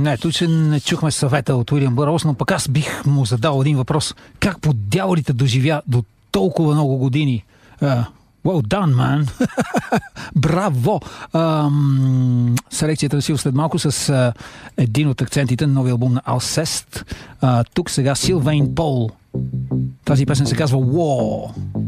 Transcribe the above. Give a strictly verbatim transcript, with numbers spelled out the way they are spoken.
Не, тук че не чухме съвета от Уилям Бърлс, но пък аз бих му задал един въпрос. Как по дяволите доживя до толкова много години? Uh, well done, man! Браво! Um, селекцията решил след малко с uh, един от акцентите на новия албум на Alcest. Uh, тук сега Силвейн Пол. Тази песен се казва War.